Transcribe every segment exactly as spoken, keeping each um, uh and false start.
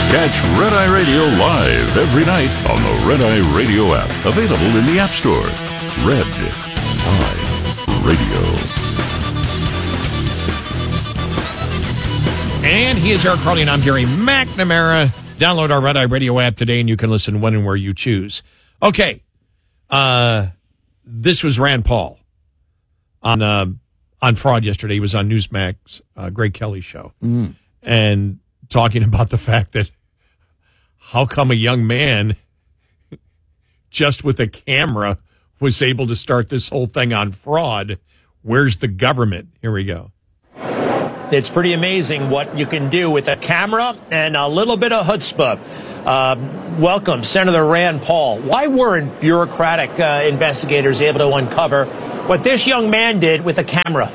Catch Red Eye Radio live every night on the Red Eye Radio app. Available in the App Store. Red Eye Radio. And he is Eric Carly, and I'm Gary McNamara. Download our Red Eye Radio app today, and you can listen when and where you choose. Okay. Uh, this was Rand Paul on uh, on fraud yesterday. He was on Newsmax, uh, Greg Kelly's show, mm. and talking about the fact that how come a young man just with a camera was able to start this whole thing on fraud? Where's the government? Here we go. It's pretty amazing what you can do with a camera and a little bit of chutzpah. Uh, welcome, Senator Rand Paul. Why weren't bureaucratic uh, investigators able to uncover what this young man did with a camera?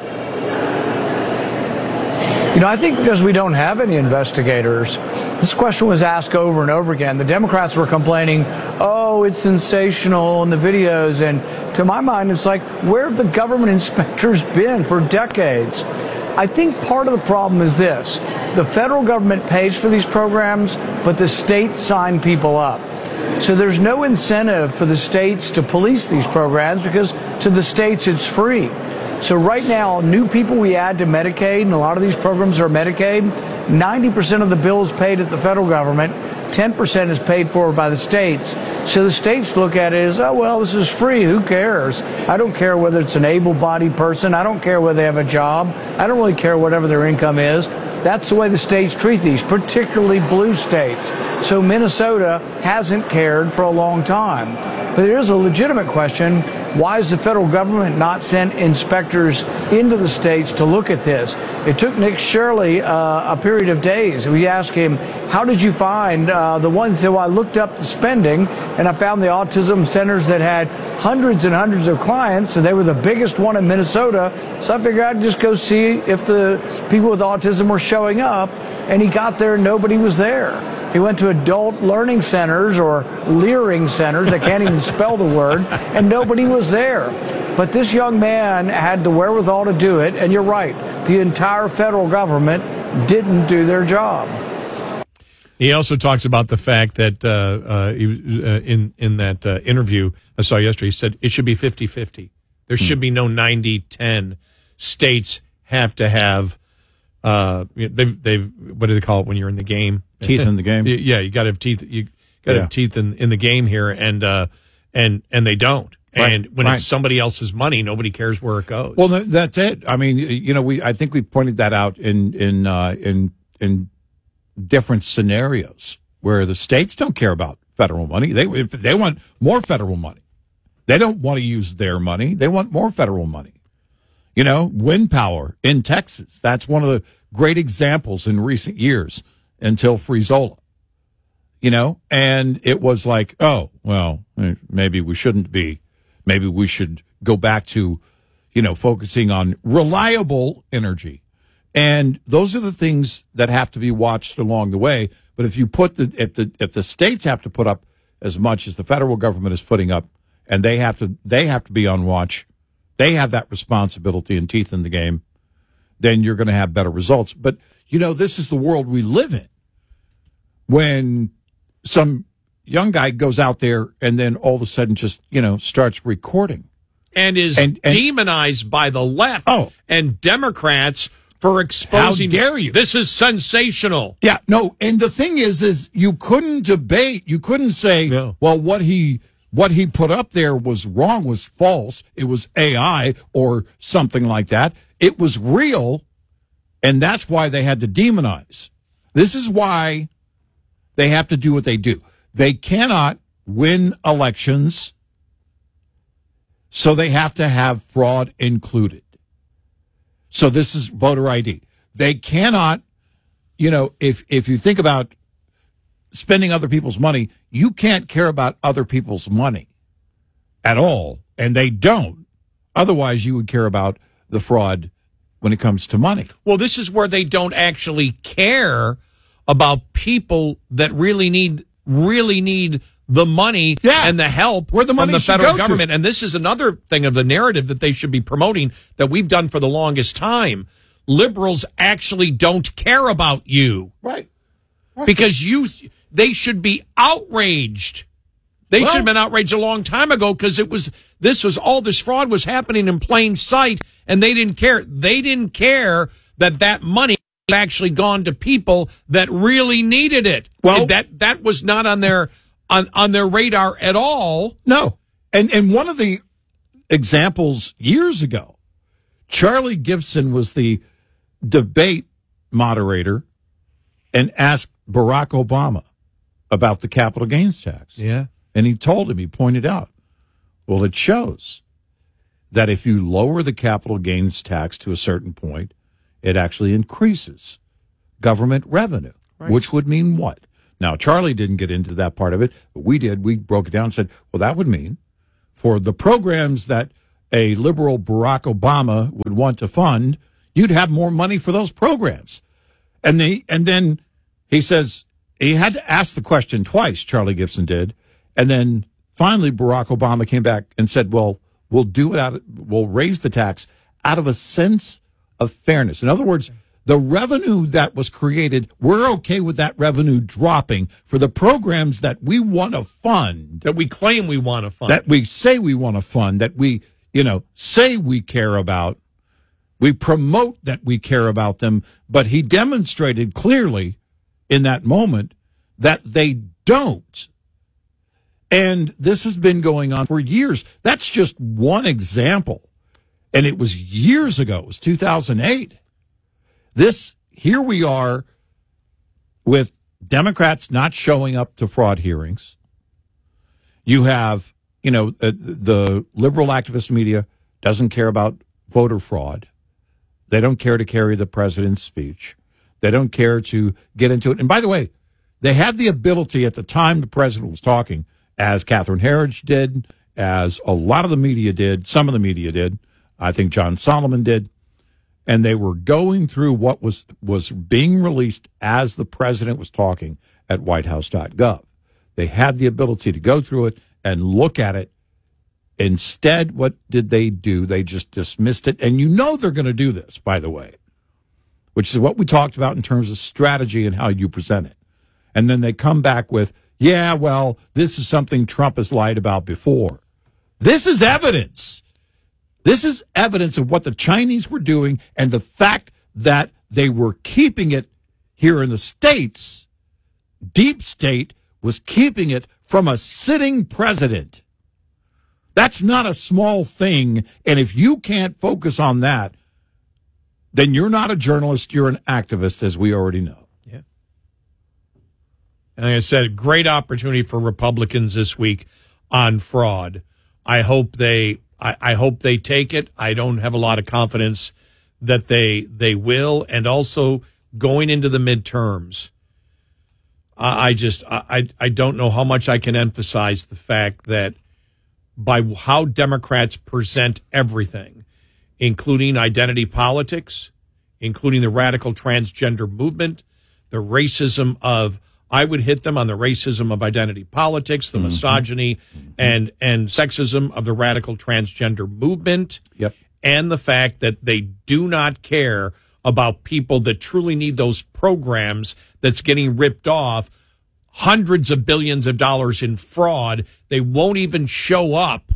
You know, I think because we don't have any investigators. This question was asked over and over again. The Democrats were complaining, oh, it's sensational in the videos. And to my mind, it's like, where have the government inspectors been for decades? I think part of the problem is this. The federal government pays for these programs, but the states sign people up. So there's no incentive for the states to police these programs because to the states it's free. So right now, new people we add to Medicaid, and a lot of these programs are Medicaid, ninety percent of the bill is paid at the federal government, ten percent is paid for by the states. So the states look at it as, oh, well, this is free. Who cares? I don't care whether it's an able-bodied person. I don't care whether they have a job. I don't really care whatever their income is. That's the way the states treat these, particularly blue states. So Minnesota hasn't cared for a long time. But there is a legitimate question. Why has the federal government not sent inspectors into the states to look at this? It took Nick Shirley uh, a period of days. We asked him, how did you find uh, the ones that, well, I looked up the spending and I found the autism centers that had hundreds and hundreds of clients, and they were the biggest one in Minnesota. So I figured I'd just go see if the people with autism were showing up. And he got there and nobody was there. He went to adult learning centers or leering centers. I can't even spell the word. And nobody was there. But this young man had the wherewithal to do it. And you're right. The entire federal government didn't do their job. He also talks about the fact that uh, uh, he, uh, in, in that uh, interview I saw yesterday, he said it should be fifty-fifty. There hmm. should be no ninety ten. States have to have Uh, they've, they've, what do they call it when you're in the game? Teeth in the game. Yeah, you got to have teeth. You got to yeah. have teeth in, in the game here, and uh, and and they don't. Right. And when right. it's somebody else's money, nobody cares where it goes. Well, that's it. I mean, you know, we I think we pointed that out in in uh, in in different scenarios where the states don't care about federal money. They if they want more federal money. They don't want to use their money. They want more federal money. You know, wind power in Texas. That's one of the great examples in recent years until Frizola. You know, and it was like, oh, well, maybe we shouldn't be. Maybe we should go back to, you know, focusing on reliable energy. And those are the things that have to be watched along the way. But if you put the, if the, if the states have to put up as much as the federal government is putting up, and they have to, they have to be on watch, they have that responsibility and teeth in the game, then you're going to have better results. But, you know, this is the world we live in. When some young guy goes out there and then all of a sudden just, you know, starts recording. And is and, and, demonized by the left oh, and Democrats for exposing. How dare you? This is sensational. Yeah, no, and the thing is, is you couldn't debate, you couldn't say, no. well, what he... What he put up there was wrong, was false. It was A I or something like that. It was real, and that's why they had to demonize. This is why they have to do what they do. They cannot win elections, so they have to have fraud included. So this is voter I D. They cannot, you know, if if you think about spending other people's money, you can't care about other people's money at all, and they don't. Otherwise, you would care about the fraud when it comes to money. Well, this is where they don't actually care about people that really need really need the money yeah. and the help where the money from the federal go government. To. And this is another thing of the narrative that they should be promoting that we've done for the longest time. Liberals actually don't care about you. Right. because you they should be outraged. They Well- should have been outraged a long time ago because it was this was all this fraud was happening in plain sight, and they didn't care. They didn't care that that money had actually gone to people that really needed it. Well- that that was not on their on on their radar at all. No. And and one of the examples years ago, Charlie Gibson was the debate moderator and asked Barack Obama about the capital gains tax. Yeah. And he told him, he pointed out, well, it shows that if you lower the capital gains tax to a certain point, it actually increases government revenue, right. Which would mean what? Now, Charlie didn't get into that part of it, but we did. We broke it down and said, well, that would mean for the programs that a liberal Barack Obama would want to fund, you'd have more money for those programs. And they, and then he says, he had to ask the question twice, Charlie Gibson did. And then finally, Barack Obama came back and said, well, we'll do it out of, we'll raise the tax out of a sense of fairness. In other words, the revenue that was created, we're okay with that revenue dropping for the programs that we want to fund. That we claim we want to fund. That we say we want to fund, that we, you know, say we care about. We promote that we care about them. But he demonstrated clearly in that moment that they don't. And this has been going on for years. That's just one example. And it was years ago. It was two thousand eight. This, here we are with Democrats not showing up to fraud hearings. You have, you know, the, the liberal activist media doesn't care about voter fraud. They don't care to carry the president's speech. They don't care to get into it. And by the way, they had the ability at the time the president was talking, as Catherine Herridge did, as a lot of the media did, some of the media did, I think John Solomon did, and they were going through what was, was being released as the president was talking at white house dot gov. They had the ability to go through it and look at it. Instead, what did they do? They just dismissed it. And you know they're going to do this, by the way, which is what we talked about in terms of strategy and how you present it. And then they come back with, yeah, well, this is something Trump has lied about before. This is evidence. This is evidence of what the Chinese were doing and the fact that they were keeping it here in the States. Deep state was keeping it from a sitting president. That's not a small thing. And if you can't focus on that, then you're not a journalist. You're an activist, as we already know. Yeah. And like I said, great opportunity for Republicans this week on fraud. I hope they, I, I hope they take it. I don't have a lot of confidence that they, they will. And also going into the midterms, I, I just, I, I don't know how much I can emphasize the fact that by how Democrats present everything, including identity politics, including the radical transgender movement, the racism of, I would hit them on the racism of identity politics, the mm-hmm. misogyny mm-hmm. and and sexism of the radical transgender movement, yep. and the fact that they do not care about people that truly need those programs that's getting ripped off. Hundreds of billions of dollars in fraud. They won't even show up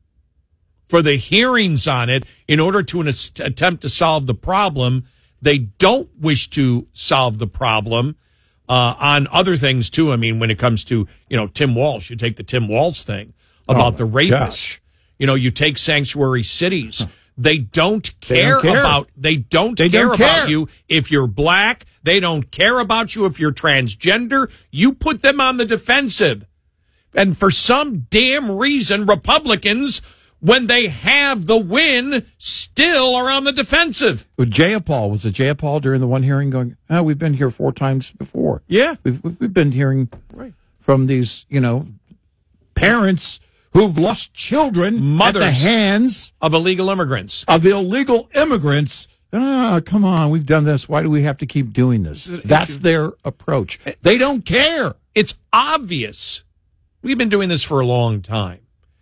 for the hearings on it in order to an attempt to solve the problem. They don't wish to solve the problem uh, on other things, too. I mean, when it comes to, you know, Tim Walsh, you take the Tim Walsh thing about oh the rapist. Gosh. You know, you take sanctuary cities. Huh. They don't care, they don't care. about they don't they care don't about care. you if you're black. They don't care about you if you're transgender. You put them on the defensive. And for some damn reason, Republicans, when they have the win, still are on the defensive. With Jayapal, was it Jayapal during the one hearing going, oh, we've been here four times before. Yeah. We've, we've been hearing right. from these, you know, parents who've lost children Mothers at the hands of illegal immigrants. Of illegal immigrants. Oh, come on, we've done this. Why do we have to keep doing this? That's their approach. They don't care. It's obvious. We've been doing this for a long time.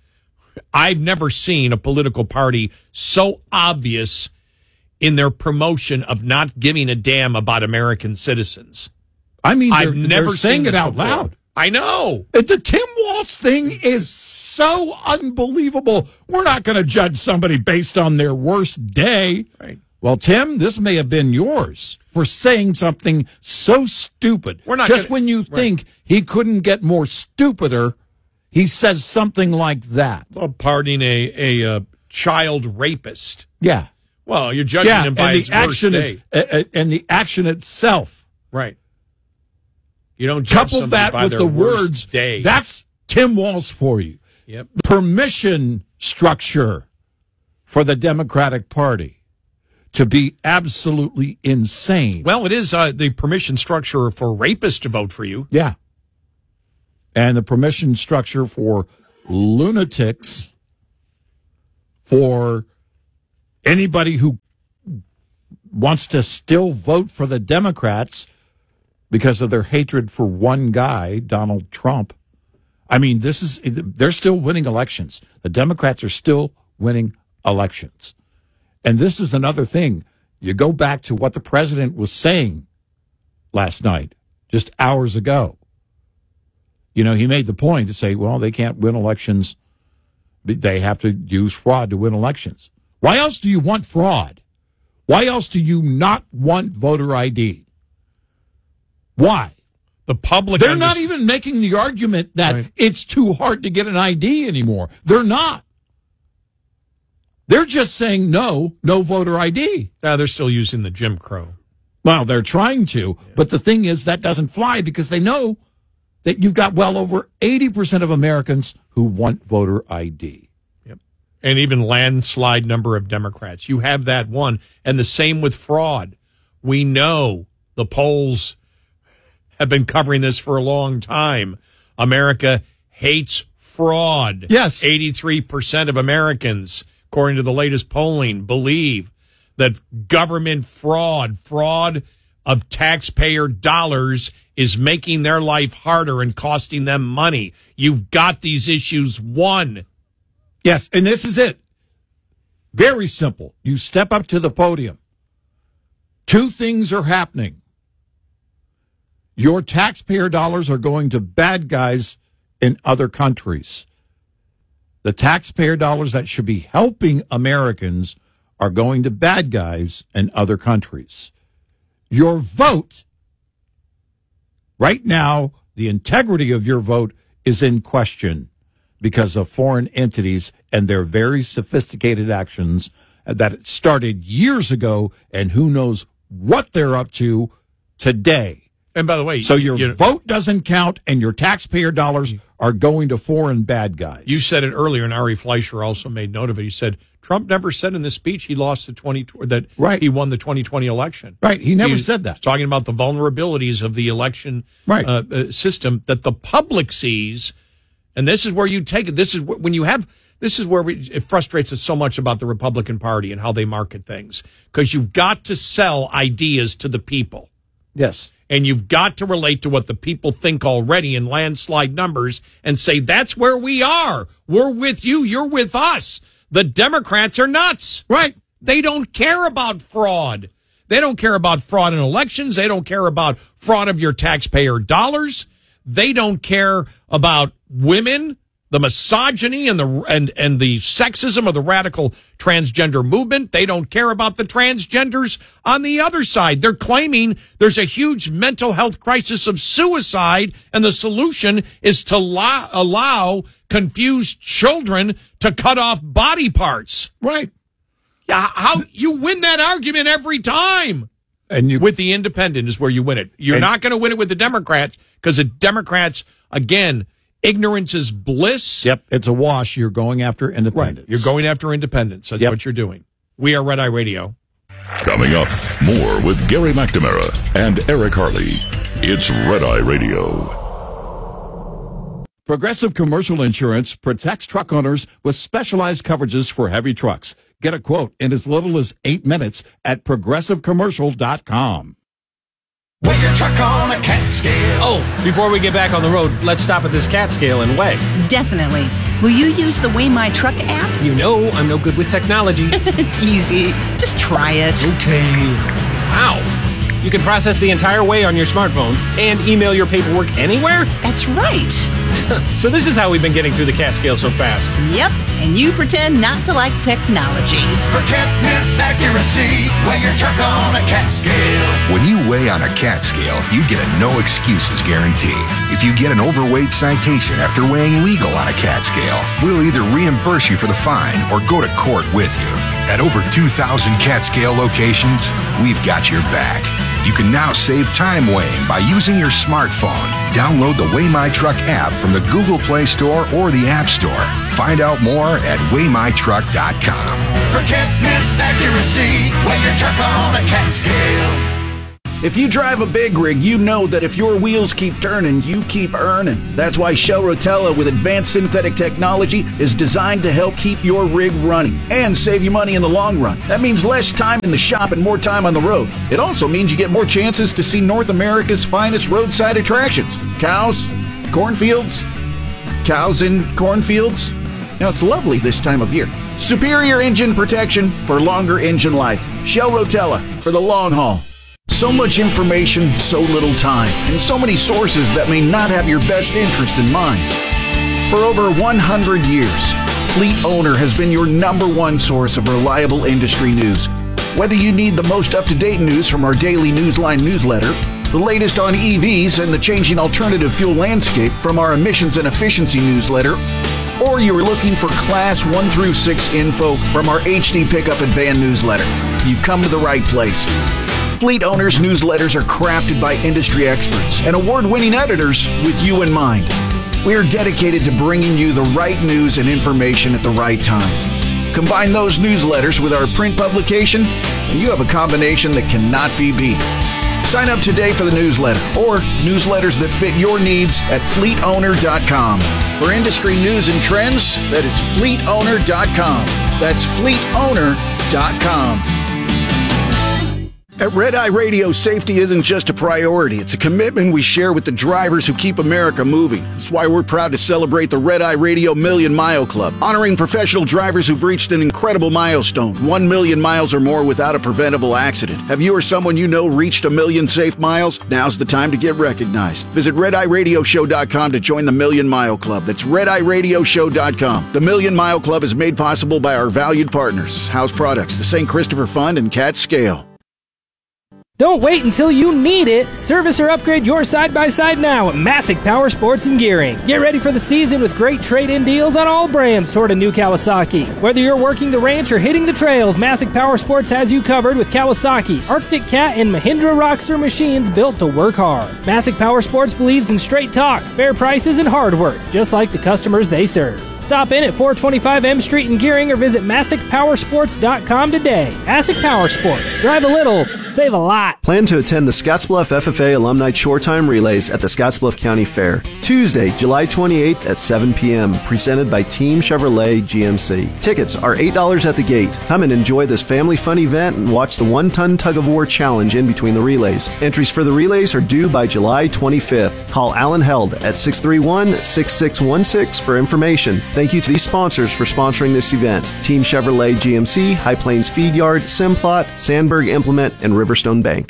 I've never seen a political party so obvious in their promotion of not giving a damn about American citizens. I mean, they're, I've never they're saying seen it this out before. loud. I know. The Tim Walz thing is so unbelievable. We're not going to judge somebody based on their worst day. Right. Well, Tim, this may have been yours for saying something so stupid. We're not Just gonna, when you right. think he couldn't get more stupider, he says something like that. Well, pardoning a, a uh, child rapist. Yeah. Well, you're judging Yeah, him by and his the action worst is, day. uh, and the action itself. Right. You don't judge Couple somebody that by with their the worst words. day. That's Tim Walz for you. Yep. Permission structure for the Democratic Party to be absolutely insane. Well, it is uh, the permission structure for rapists to vote for you. Yeah. And the permission structure for lunatics, for anybody who wants to still vote for the Democrats because of their hatred for one guy, Donald Trump. I mean, this is, they're still winning elections. The Democrats are still winning elections. And this is another thing. You go back to what the president was saying last night, just hours ago. You know, he made the point to say, well, they can't win elections. They have to use fraud to win elections. Why else do you want fraud? Why else do you not want voter I D? Why? The public. They're not underst- even making the argument that Right. it's too hard to get an I D anymore. They're not. They're just saying no, no voter I D. Uh, they're still using the Jim Crow. Well, they're trying to, but the thing is that doesn't fly because they know that you've got well over eighty percent of Americans who want voter I D. Yep. And even landslide number of Democrats. You have that one. And the same with fraud. We know the polls have been covering this for a long time. America hates fraud. Yes. eighty-three percent of Americans, according to the latest polling, believe that government fraud, fraud of taxpayer dollars, is making their life harder and costing them money. You've got these issues won. Yes, and this is it. Very simple. You step up to the podium. Two things are happening. Your taxpayer dollars are going to bad guys in other countries. The taxpayer dollars that should be helping Americans are going to bad guys in other countries. Your vote, right now, the integrity of your vote is in question because of foreign entities and their very sophisticated actions that started years ago, and who knows what they're up to today. And by the way, So your you, vote doesn't count, and your taxpayer dollars are going to foreign bad guys. you said it earlier, and Ari Fleischer also made note of it. He said Trump never said in this speech he lost the twenty that Right. he won the twenty twenty election. Right, he never He's said that. Talking about the vulnerabilities of the election Right. uh, uh, system that the public sees, and this is where you take it. This is wh- when you have. This is where we, it frustrates us so much about the Republican Party and how they market things, because you've got to sell ideas to the people. Yes. And you've got to relate to what the people think already in landslide numbers and say, that's where we are. We're with you. You're with us. The Democrats are nuts. Right. They don't care about fraud. They don't care about fraud in elections. They don't care about fraud of your taxpayer dollars. They don't care about women, the misogyny and the and and the sexism of the radical transgender movement. They don't care about the transgenders on the other side. They're claiming there's a huge mental health crisis of suicide, and the solution is to allow, allow confused children to cut off body parts. Right. Yeah, how you win that argument every time. And you With the independent is where you win it. You're And- not going to win it with the Democrats because the Democrats, again, ignorance is bliss. Yep, it's a wash. You're going after independence. You're going after independence. That's Yep. what you're doing. We are Red Eye Radio. Coming up, more with Gary McNamara and Eric Harley. It's Red Eye Radio. Progressive Commercial Insurance protects truck owners with specialized coverages for heavy trucks. Get a quote in as little as eight minutes at progressive commercial dot com. Weigh your truck on a cat scale. Oh, before we get back on the road, let's stop at this cat scale and weigh. Definitely. Will you use the Weigh My Truck app? You know I'm no good with technology. It's easy. Just try it. Okay. Wow. You can process the entire way on your smartphone and email your paperwork anywhere? That's right. So this is how we've been getting through the Catskill so fast. Yep, and you pretend not to like technology. Forget miss accuracy. Weigh your truck on a cat scale. When you weigh on a cat scale, you get a no excuses guarantee. If you get an overweight citation after weighing legal on a cat scale, we'll either reimburse you for the fine or go to court with you. At over two thousand cat scale locations, we've got your back. You can now save time weighing by using your smartphone. Download the Weigh My Truck app from the Google Play Store or the App Store. Find out more at weigh my truck dot com. Forget miss accuracy. Weigh your truck on a cat scale. If you drive a big rig, you know that if your wheels keep turning, you keep earning. That's why Shell Rotella with advanced synthetic technology is designed to help keep your rig running and save you money in the long run. That means less time in the shop and more time on the road. It also means you get more chances to see North America's finest roadside attractions. Cows, cornfields, cows in cornfields. Now, it's lovely this time of year. Superior engine protection for longer engine life. Shell Rotella for the long haul. So much information, so little time, and so many sources that may not have your best interest in mind. For over one hundred years, Fleet Owner has been your number one source of reliable industry news. Whether you need the most up-to-date news from our daily Newsline newsletter, the latest on E Vs and the changing alternative fuel landscape from our emissions and efficiency newsletter, or you're looking for Class one through six info from our H D Pickup and Van newsletter, you've come to the right place. Fleet Owners newsletters are crafted by industry experts and award-winning editors with you in mind. We are dedicated to bringing you the right news and information at the right time. Combine those newsletters with our print publication, and you have a combination that cannot be beat. Sign up today for the newsletter or newsletters that fit your needs at fleet owner dot com. For industry news and trends, that is fleet owner dot com. That's fleet owner dot com. At Red Eye Radio, safety isn't just a priority. It's a commitment we share with the drivers who keep America moving. That's why we're proud to celebrate the Red Eye Radio Million Mile Club, honoring professional drivers who've reached an incredible milestone, one million miles or more without a preventable accident. Have you or someone you know reached a million safe miles? Now's the time to get recognized. Visit red eye radio show dot com to join the Million Mile Club. That's red eye radio show dot com. The Million Mile Club is made possible by our valued partners, House Products, the Saint Christopher Fund, and Cat Scale. Don't wait until you need it. Service or upgrade your side-by-side now at Massick Power Sports and Gearing. Get ready for the season with great trade-in deals on all brands toward a new Kawasaki. Whether you're working the ranch or hitting the trails, Massick Power Sports has you covered with Kawasaki, Arctic Cat, and Mahindra Rockster machines built to work hard. Massick Power Sports believes in straight talk, fair prices, and hard work, just like the customers they serve. Stop in at four twenty-five M Street in Gearing or visit Massick Power Sports dot com today. Massick Power Sports. Drive a little, save a lot. Plan to attend the Scottsbluff F F A Alumni Shore Time Relays at the Scottsbluff County Fair, Tuesday, July twenty-eighth at seven p.m., presented by Team Chevrolet G M C. Tickets are eight dollars at the gate. Come and enjoy this family fun event and watch the one-ton tug-of-war challenge in between the relays. Entries for the relays are due by July twenty-fifth. Call Alan Held at six three one, six six one six for information. Thank you to these sponsors for sponsoring this event: Team Chevrolet G M C, High Plains Feed Yard, Simplot, Sandberg Implement, and Riverstone Bank.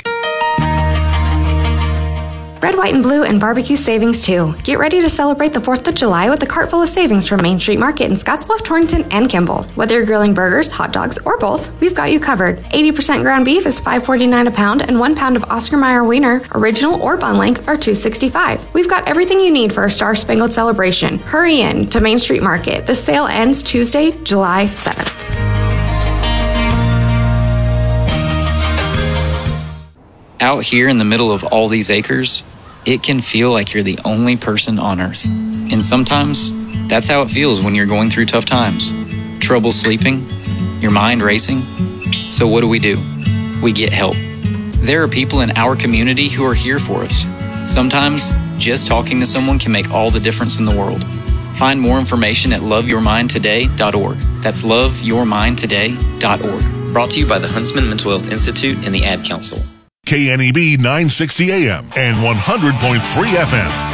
Red, white, and blue and barbecue savings too. Get ready to celebrate the fourth of July with a cart full of savings from Main Street Market in Scottsbluff, Torrington, and Kimball. Whether you're grilling burgers, hot dogs, or both, we've got you covered. eighty percent ground beef is five forty-nine a pound, and one pound of Oscar Mayer Wiener, original or bun length, are two sixty-five. We've got everything you need for our Star Spangled celebration. Hurry in to Main Street Market. The sale ends Tuesday, July seventh. Out here in the middle of all these acres, it can feel like you're the only person on Earth. And sometimes, that's how it feels when you're going through tough times. Trouble sleeping, your mind racing. So what do we do? We get help. There are people in our community who are here for us. Sometimes, just talking to someone can make all the difference in the world. Find more information at love your mind today dot org. That's love your mind today dot org. Brought to you by the Huntsman Mental Health Institute and the Ad Council. K N E B nine sixty A M and one hundred point three F M.